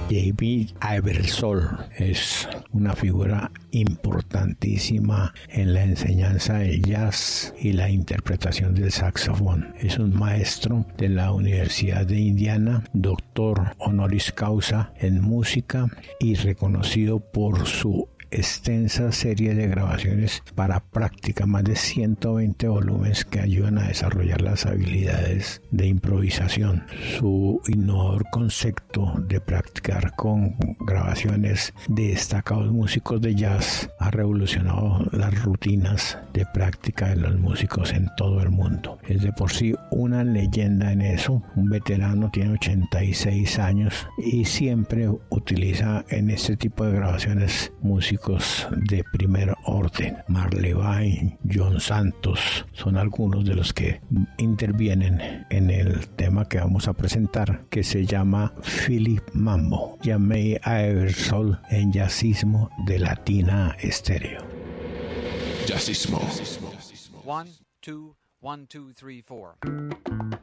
David Ibersol es una figura importantísima en la enseñanza del jazz y la interpretación del saxofón. Es un maestro de la Universidad de Indiana, doctor honoris causa en música y reconocido por su extensa serie de grabaciones para práctica, más de 120 volúmenes que ayudan a desarrollar las habilidades de improvisación. Su innovador concepto de practicar con grabaciones de destacados músicos de jazz ha revolucionado las rutinas de práctica de los músicos en todo el mundo. Es de por sí una leyenda en eso, un veterano, tiene 86 años y siempre utiliza en este tipo de grabaciones músicos de primer orden. Mark Levine, John Santos son algunos de los que intervienen en el tema que vamos a presentar, que se llama Philip Mambo. Llamé a Ibersol en Jazzismo de Latina Estéreo. Jazzismo. 1, 2, 1, 2, 3, 4.